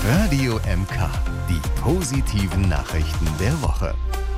Radio MK, die positiven Nachrichten der Woche.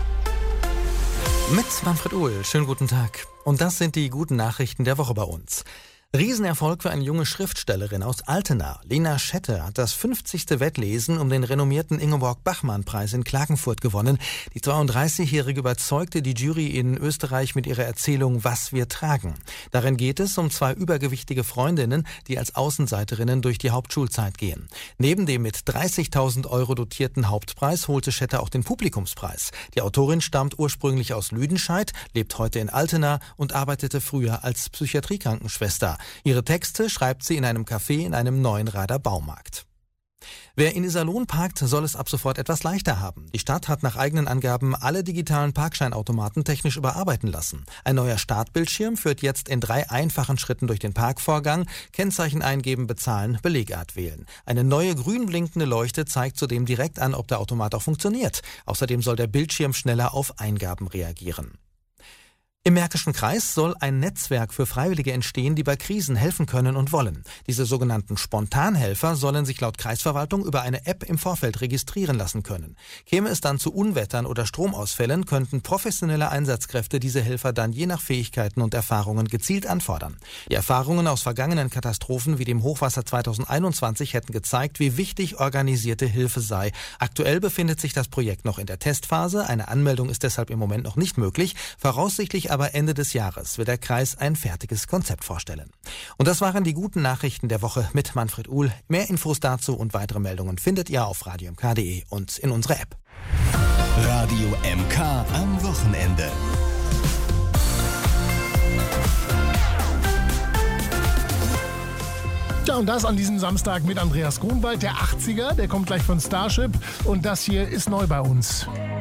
Mit Manfred Uhl, schönen guten Tag. Und das sind die guten Nachrichten der Woche bei uns. Riesenerfolg für eine junge Schriftstellerin aus Altena. Lena Schette hat das 50. Wettlesen um den renommierten Ingeborg-Bachmann-Preis in Klagenfurt gewonnen. Die 32-Jährige überzeugte die Jury in Österreich mit ihrer Erzählung »Was wir tragen«. Darin geht es um zwei übergewichtige Freundinnen, die als Außenseiterinnen durch die Hauptschulzeit gehen. Neben dem mit 30.000 Euro dotierten Hauptpreis holte Schette auch den Publikumspreis. Die Autorin stammt ursprünglich aus Lüdenscheid, lebt heute in Altena und arbeitete früher als Psychiatriekrankenschwester. Ihre Texte schreibt sie in einem Café in einem Neuenrader Baumarkt. Wer in Iserlohn parkt, soll es ab sofort etwas leichter haben. Die Stadt hat nach eigenen Angaben alle digitalen Parkscheinautomaten technisch überarbeiten lassen. Ein neuer Startbildschirm führt jetzt in 3 einfachen Schritten durch den Parkvorgang. Kennzeichen eingeben, bezahlen, Belegart wählen. Eine neue grün blinkende Leuchte zeigt zudem direkt an, ob der Automat auch funktioniert. Außerdem soll der Bildschirm schneller auf Eingaben reagieren. Im Märkischen Kreis soll ein Netzwerk für Freiwillige entstehen, die bei Krisen helfen können und wollen. Diese sogenannten Spontanhelfer sollen sich laut Kreisverwaltung über eine App im Vorfeld registrieren lassen können. Käme es dann zu Unwettern oder Stromausfällen, könnten professionelle Einsatzkräfte diese Helfer dann je nach Fähigkeiten und Erfahrungen gezielt anfordern. Die Erfahrungen aus vergangenen Katastrophen wie dem Hochwasser 2021 hätten gezeigt, wie wichtig organisierte Hilfe sei. Aktuell befindet sich das Projekt noch in der Testphase. Eine Anmeldung ist deshalb im Moment noch nicht möglich. Voraussichtlich aber Ende des Jahres wird der Kreis ein fertiges Konzept vorstellen. Und das waren die guten Nachrichten der Woche mit Manfred Uhl. Mehr Infos dazu und weitere Meldungen findet ihr auf radiomk.de und in unserer App. Radio MK am Wochenende. Ja, und das an diesem Samstag mit Andreas Grunwald, der 80er, der kommt gleich von Starship und das hier ist neu bei uns.